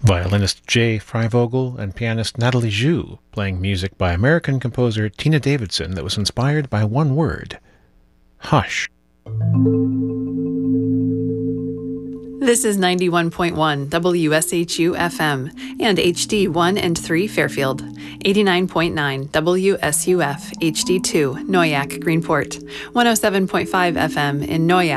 Violinist Jay Freivogel and pianist Natalie Zhu playing music by American composer Tina Davidson that was inspired by one word: hush. This is 91.1 WSHU FM and HD1 and 3 Fairfield, 89.9 WSUF HD2 Noyak Greenport, 107.5 FM in Noyak,